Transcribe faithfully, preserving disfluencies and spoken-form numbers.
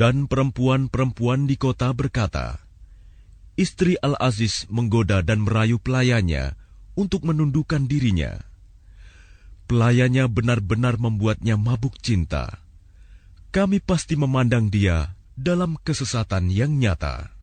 Dan perempuan-perempuan di kota berkata, "Istri Al-Aziz menggoda dan merayu pelayannya untuk menundukkan dirinya. Pelayannya benar-benar membuatnya mabuk cinta. Kami pasti memandang dia dalam kesesatan yang nyata."